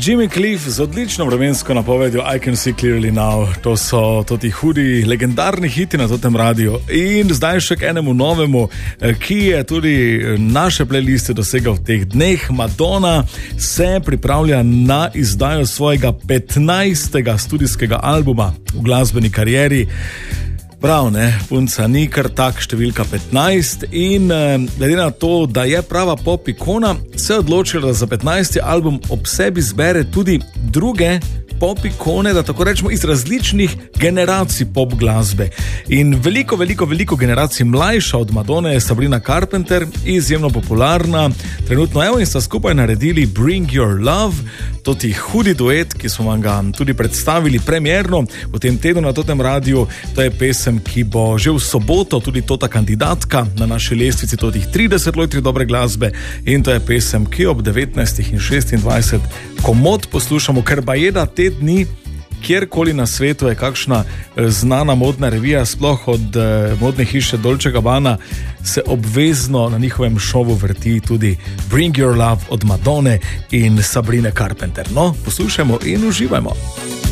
Jimmy Cliff z odlično vremensko napovedjo I Can See Clearly Now. To so ti hudi, legendarni hiti na tem radiju. In zdaj še k enemu novemu, ki je tudi naše playliste dosegal v teh dneh. Madonna se pripravlja na izdajo svojega 15. studijskega albuma v glasbeni karieri. Prav, ne, punca ni kar tak številka 15 in glede na to, da je prava pop ikona, se je odločila, da za 15. album ob sebi zbere tudi druge pop ikone, da tako rečemo iz različnih generacij pop glasbe. In veliko generacij mlajša od Madone je Sabrina Carpenter, izjemno popularna. Trenutno evo in sta skupaj naredili Bring Your Love, to ti hudi duet, ki smo vam ga tudi predstavili premierno v tem tednu na tem radiju. To je pesem, ki bo že v soboto tudi ta kandidatka na naši lestvici totih 30 lojtri dobre glasbe, in to je pesem, ki ob 19:26 komod poslušamo, ker ba je da te dni kjerkoli na svetu je kakšna znana modna revija, sploh od modne hiše Dolce & Gabbana, se obvezno na njihovem šovu vrti tudi Bring Your Love od Madone in Sabrine Carpenter. No, poslušajmo in uživajmo.